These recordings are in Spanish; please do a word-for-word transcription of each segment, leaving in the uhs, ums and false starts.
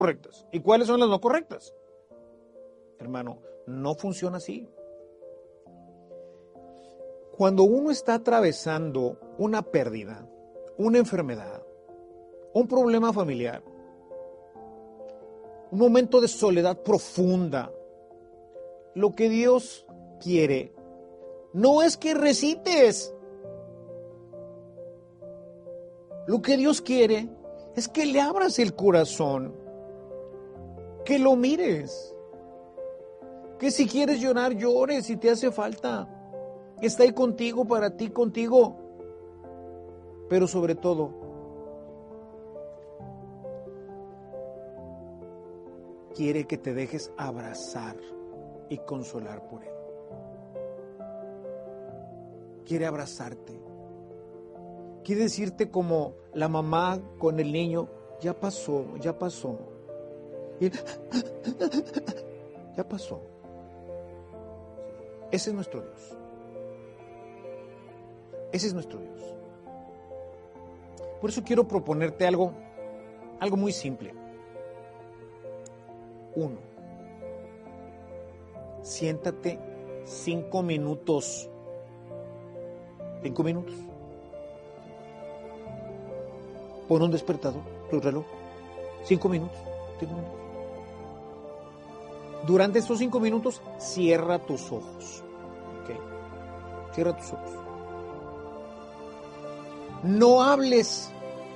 correctas y cuáles son las no correctas. Hermano, no funciona así. Cuando uno está atravesando una pérdida, una enfermedad, un problema familiar, un momento de soledad profunda, lo que Dios quiere no es que recites. Lo que Dios quiere es que le abras el corazón, que lo mires, que si quieres llorar, llores si te hace falta. Está ahí contigo, para ti, contigo. Pero sobre todo, quiere que te dejes abrazar y consolar por Él. Quiere abrazarte. Quiere decirte como la mamá con el niño, ya pasó, ya pasó. Y él, ya pasó. Ese es nuestro Dios. Ese es nuestro Dios. Por eso quiero proponerte algo, algo muy simple. Uno, siéntate cinco minutos. Cinco minutos. Pon un despertador, tu reloj. Cinco minutos. Cinco minutos. Durante estos cinco minutos, cierra tus ojos. ¿Okay? Cierra tus ojos. No hables.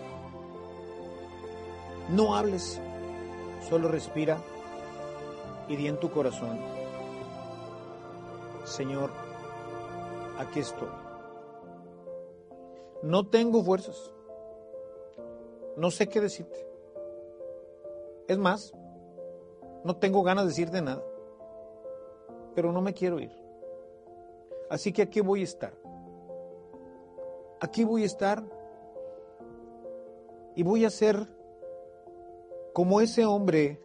No hables. Solo respira y di en tu corazón: Señor, aquí estoy. No tengo fuerzas. No sé qué decirte. Es más, no tengo ganas de decirte nada. Pero no me quiero ir. Así que aquí voy a estar. Aquí voy a estar y voy a ser como ese hombre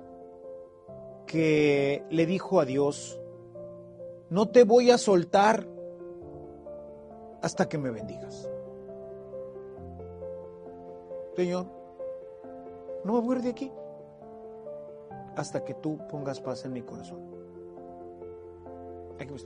que le dijo a Dios: no te voy a soltar hasta que me bendigas. Señor, no me voy a ir de aquí hasta que tú pongas paz en mi corazón. Aquí está.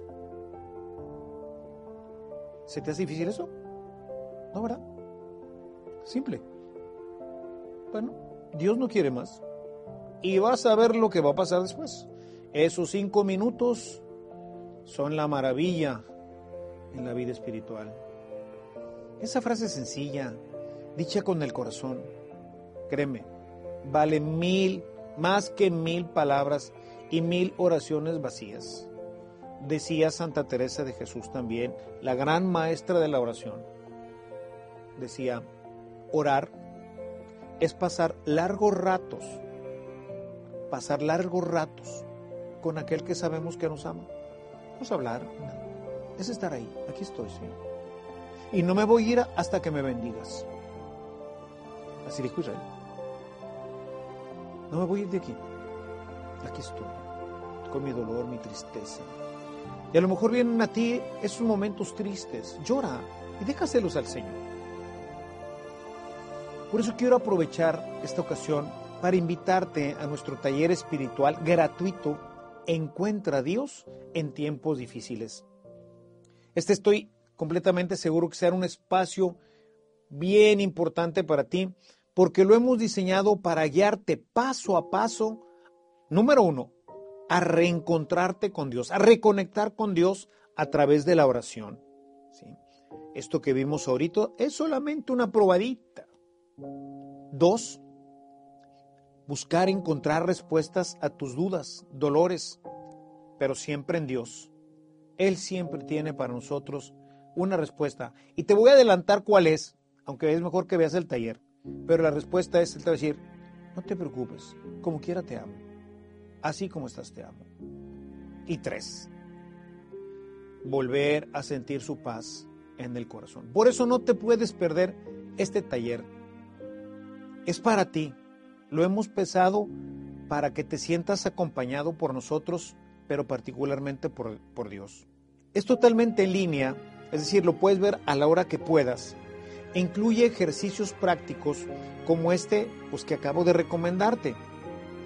¿Se te hace difícil eso? No, ¿verdad? Simple. Bueno, Dios no quiere más. Y vas a ver lo que va a pasar después. Esos cinco minutos son la maravilla en la vida espiritual. Esa frase sencilla, dicha con el corazón, créeme, vale mil, más que mil palabras y mil oraciones vacías. Decía Santa Teresa de Jesús también, la gran maestra de la oración. Decía, orar es pasar largos ratos, pasar largos ratos con aquel que sabemos que nos ama. No es hablar, no. Es estar ahí, aquí estoy, Señor. Y no me voy a ir hasta que me bendigas. Así dijo Israel. No me voy a ir de aquí. Aquí estoy, con mi dolor, mi tristeza. Y a lo mejor vienen a ti esos momentos tristes. Llora y déjaselos al Señor. Por eso quiero aprovechar esta ocasión para invitarte a nuestro taller espiritual gratuito, Encuentra a Dios en tiempos difíciles. Este estoy completamente seguro que será un espacio bien importante para ti, porque lo hemos diseñado para guiarte paso a paso, número uno, a reencontrarte con Dios, a reconectar con Dios a través de la oración. ¿Sí? Esto que vimos ahorita es solamente una probadita. Dos, buscar encontrar respuestas a tus dudas, dolores, pero siempre en Dios. Él siempre tiene para nosotros una respuesta. Y te voy a adelantar cuál es, aunque es mejor que veas el taller. Pero la respuesta es, Él te va a decir, no te preocupes, como quiera te amo. Así como estás te amo. Y tres, volver a sentir su paz en el corazón. Por eso no te puedes perder este taller. Es para ti. Lo hemos pensado para que te sientas acompañado por nosotros, pero particularmente por, por Dios. Es totalmente en línea, es decir, lo puedes ver a la hora que puedas. E incluye ejercicios prácticos como este pues, que acabo de recomendarte.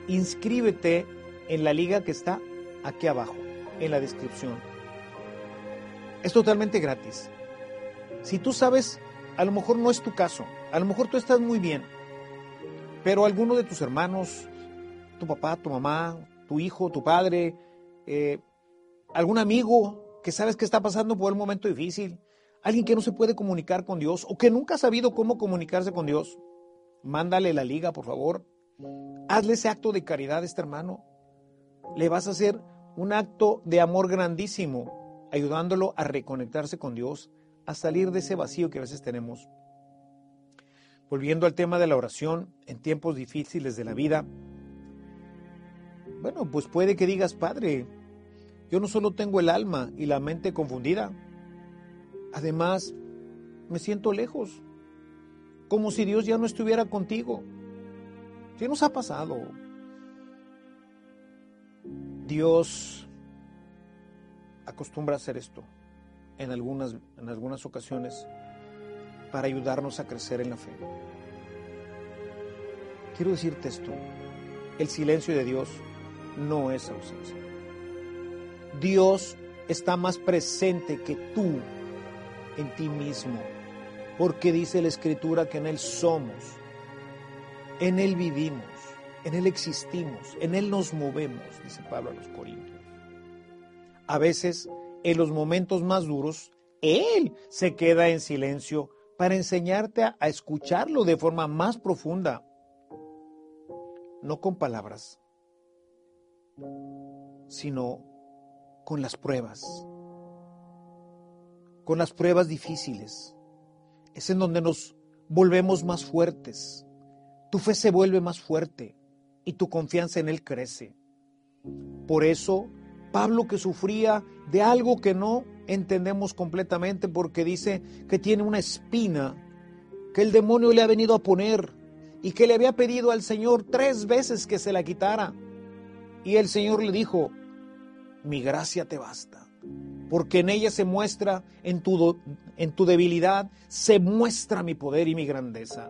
inscríbete en la liga que está aquí abajo, en la descripción. Es totalmente gratis. Si tú sabes, a lo mejor no es tu caso, a lo mejor tú estás muy bien, pero alguno de tus hermanos, tu papá, tu mamá, tu hijo, tu padre, eh, algún amigo que sabes que está pasando por un momento difícil, alguien que no se puede comunicar con Dios o que nunca ha sabido cómo comunicarse con Dios, mándale la liga, por favor. Hazle ese acto de caridad a este hermano. Le vas a hacer un acto de amor grandísimo, ayudándolo a reconectarse con Dios, a salir de ese vacío que a veces tenemos. Volviendo al tema de la oración en tiempos difíciles de la vida, bueno, pues puede que digas, Padre, yo no solo tengo el alma y la mente confundida, además me siento lejos, como si Dios ya no estuviera contigo. ¿Qué nos ha pasado? Dios acostumbra a hacer esto en algunas, en algunas ocasiones para ayudarnos a crecer en la fe. Quiero decirte esto, el silencio de Dios no es ausencia. Dios está más presente que tú en ti mismo, porque dice la Escritura que en Él somos, en Él vivimos, en Él existimos, en Él nos movemos, dice Pablo a los Corintios. A veces, en los momentos más duros, Él se queda en silencio para enseñarte a, a escucharlo de forma más profunda, no con palabras, sino con las pruebas, con las pruebas difíciles. Es en donde nos volvemos más fuertes. Tu fe se vuelve más fuerte y tu confianza en Él crece. Por eso, Pablo, que sufría de algo que no entendemos completamente, porque dice que tiene una espina que el demonio le ha venido a poner y que le había pedido al Señor tres veces que se la quitara. Y el Señor le dijo, mi gracia te basta, porque en ella se muestra, en tu, en tu debilidad, se muestra mi poder y mi grandeza.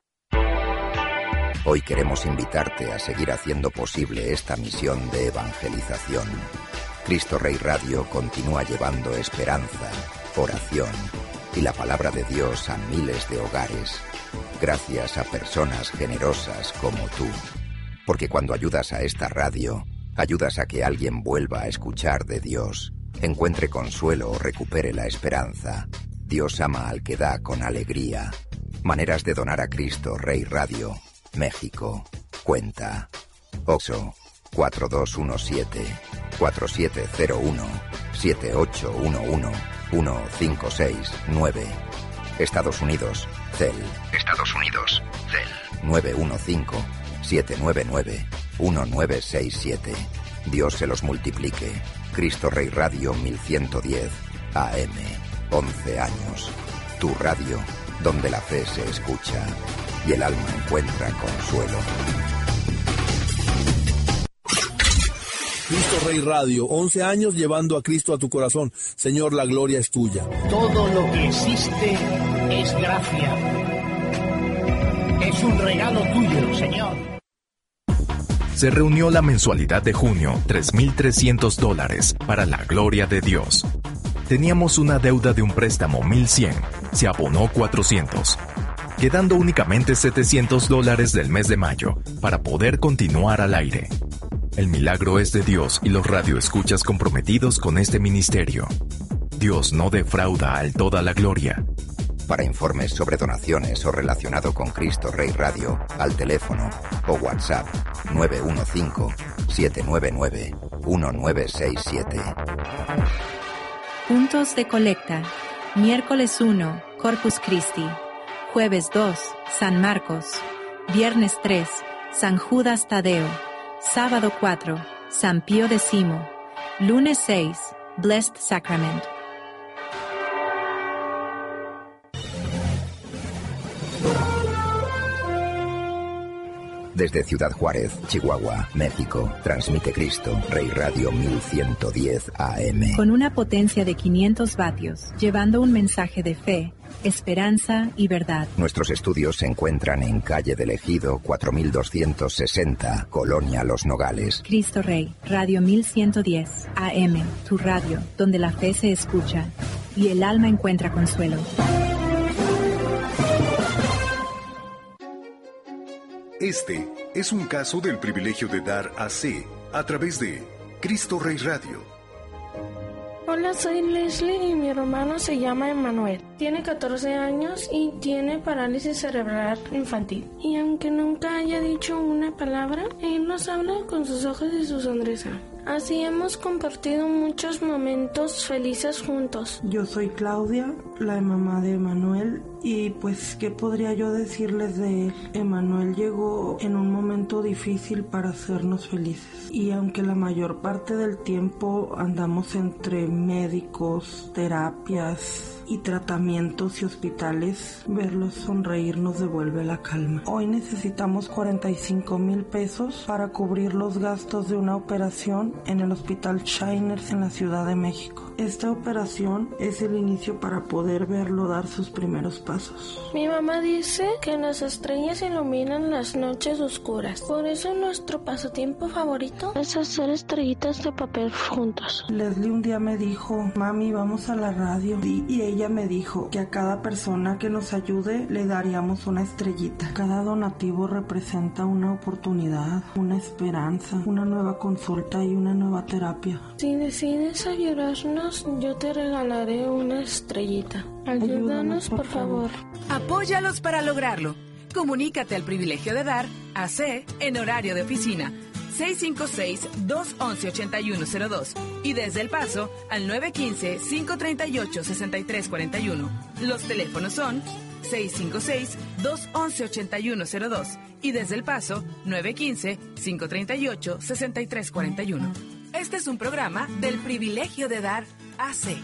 Hoy queremos invitarte a seguir haciendo posible esta misión de evangelización. Cristo Rey Radio continúa llevando esperanza, oración y la palabra de Dios a miles de hogares, gracias a personas generosas como tú. Porque cuando ayudas a esta radio, ayudas a que alguien vuelva a escuchar de Dios, encuentre consuelo o recupere la esperanza. Dios ama al que da con alegría. Maneras de donar a Cristo Rey Radio, México. Cuenta Oxo cuatro dos uno siete, cuatro siete cero uno, siete ocho uno uno, uno cinco seis nueve. Estados Unidos, Cel. Estados Unidos, Cel. nueve uno cinco, siete nueve nueve, uno nueve seis siete. Dios se los multiplique. Cristo Rey Radio mil ciento diez, A M. once años. Tu radio, donde la fe se escucha y el alma encuentra consuelo. Cristo Rey Radio, once años llevando a Cristo a tu corazón. Señor, la gloria es tuya. Todo lo que existe es gracia. Es un regalo tuyo, Señor. Se reunió la mensualidad de junio, tres mil trescientos dólares, para la gloria de Dios. Teníamos una deuda de un préstamo mil cien, se abonó cuatrocientos, quedando únicamente setecientos dólares del mes de mayo para poder continuar al aire. El milagro es de Dios y los radioescuchas comprometidos con este ministerio. Dios no defrauda al toda la gloria. Para informes sobre donaciones o relacionado con Cristo Rey Radio, al teléfono o WhatsApp nueve uno cinco, siete nueve nueve, uno nueve seis siete. Puntos de colecta. Miércoles uno, Corpus Christi. Jueves dos, San Marcos. Viernes tres, San Judas Tadeo. Sábado cuatro, San Pío X. Lunes seis, Blessed Sacrament. Desde Ciudad Juárez, Chihuahua, México, transmite Cristo Rey Radio mil ciento diez A M. Con una potencia de quinientos vatios, llevando un mensaje de fe, esperanza y verdad. Nuestros estudios se encuentran en calle del Ejido cuatro mil doscientos sesenta, Colonia Los Nogales. Cristo Rey, Radio mil ciento diez A M, tu radio, donde la fe se escucha y el alma encuentra consuelo. Este es un caso del privilegio de dar a C a través de Cristo Rey Radio. Hola, soy Leslie y mi hermano se llama Emanuel. Tiene catorce años y tiene parálisis cerebral infantil. Y aunque nunca haya dicho una palabra, él nos habla con sus ojos y su sonrisa. Así hemos compartido muchos momentos felices juntos. Yo soy Claudia, la mamá de Emanuel, y pues, ¿qué podría yo decirles de él? Emanuel llegó en un momento difícil para hacernos felices. Y aunque la mayor parte del tiempo andamos entre médicos, terapias y tratamientos y hospitales, verlos sonreír nos devuelve la calma. Hoy necesitamos cuarenta y cinco mil pesos para cubrir los gastos de una operación en el Hospital Shiners en la Ciudad de México. Esta operación es el inicio para poder verlo dar sus primeros pasos. Mi mamá dice que las estrellas iluminan las noches oscuras. Por eso nuestro pasatiempo favorito es hacer estrellitas de papel juntos. Leslie un día me dijo, mami, vamos a la radio. Y, y ella me dijo que a cada persona que nos ayude le daríamos una estrellita. Cada donativo representa una oportunidad, una esperanza, una nueva consulta y una nueva terapia. Si decides ayudarnos, yo te regalaré una estrellita. Ayúdanos, Ayúdanos por, por favor. favor. Apóyalos para lograrlo. Comunícate al privilegio de dar a C en horario de oficina. seis cinco seis, dos once, ochenta y uno cero dos y desde El Paso al nueve uno cinco, cinco tres ocho, seis tres cuatro uno. Los teléfonos son seis cinco seis, dos once, ochenta y uno cero dos y desde El Paso nueve uno cinco, cinco tres ocho, seis tres cuatro uno. Este es un programa del privilegio de dar A C.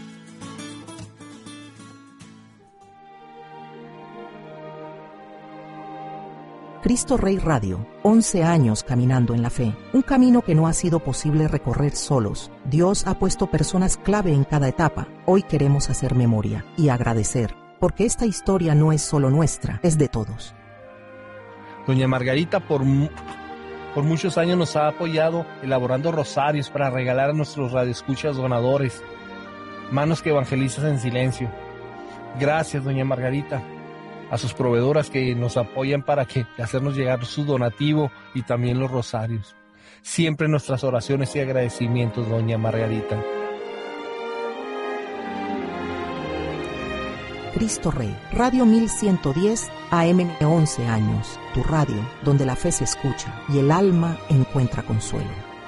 Cristo Rey Radio, once años caminando en la fe, un camino que no ha sido posible recorrer solos. Dios ha puesto personas clave en cada etapa. Hoy queremos hacer memoria y agradecer, porque esta historia no es solo nuestra, es de todos. Doña Margarita por, por muchos años nos ha apoyado elaborando rosarios para regalar a nuestros radioescuchas donadores, manos que evangelizan en silencio. Gracias, doña Margarita. A sus proveedoras que nos apoyan para que hacernos llegar su donativo y también los rosarios. Siempre nuestras oraciones y agradecimientos, doña Margarita. Cristo Rey, Radio mil ciento diez A M, once años, tu radio, donde la fe se escucha y el alma encuentra consuelo.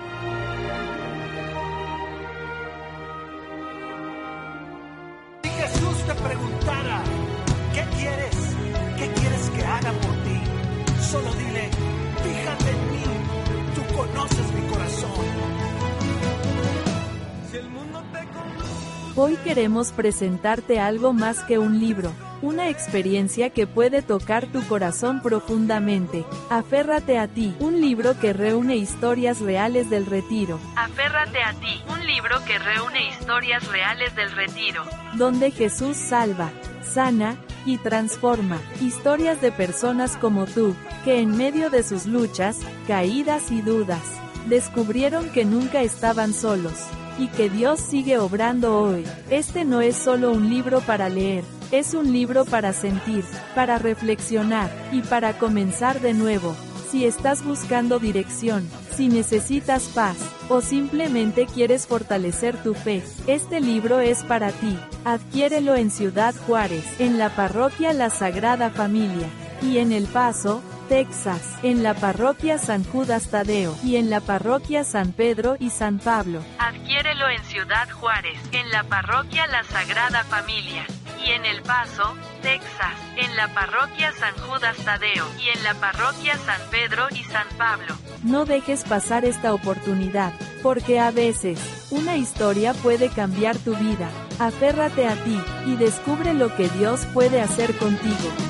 Si Jesús te preguntara, ¿qué quieres? ¿Qué quieres que haga por ti? Solo dile, fíjate en mí, tú conoces mi corazón. Si el mundo te conduce... Hoy queremos presentarte algo más que un libro, una experiencia que puede tocar tu corazón profundamente. Aférrate a ti, un libro que reúne historias reales del retiro. Aférrate a ti, un libro que reúne historias reales del retiro, donde Jesús salva, sana y transforma. Historias de personas como tú, que en medio de sus luchas, caídas y dudas, descubrieron que nunca estaban solos, y que Dios sigue obrando hoy. Este no es solo un libro para leer, es un libro para sentir, para reflexionar, y para comenzar de nuevo. Si estás buscando dirección, si necesitas paz, o simplemente quieres fortalecer tu fe, este libro es para ti. Adquiérelo en Ciudad Juárez, en la parroquia La Sagrada Familia, y en El Paso, Texas, en la parroquia San Judas Tadeo, y en la parroquia San Pedro y San Pablo. Adquiérelo en Ciudad Juárez, en la parroquia La Sagrada Familia, y en El Paso, Texas, en la parroquia San Judas Tadeo, y en la parroquia San Pedro y San Pablo. No dejes pasar esta oportunidad, porque a veces, una historia puede cambiar tu vida. Aférrate a ti, y descubre lo que Dios puede hacer contigo.